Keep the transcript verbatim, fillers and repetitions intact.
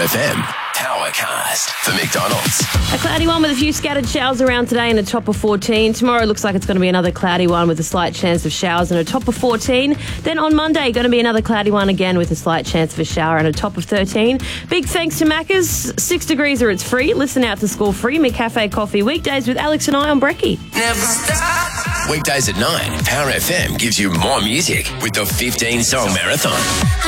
F M Powercast for McDonald's. A cloudy one with a few scattered showers around today and a top of fourteen. Tomorrow looks like it's going to be another cloudy one with a slight chance of showers and a top of fourteen. Then on Monday, going to be another cloudy one again with a slight chance of a shower and a top of thirteen. Big thanks to Macca's. Six degrees or it's free. Listen out to School Free, McCafe Coffee. Weekdays with Alex and I on Brekkie. Never stop. Weekdays at nine, Power F M gives you more music with the fifteen song marathon.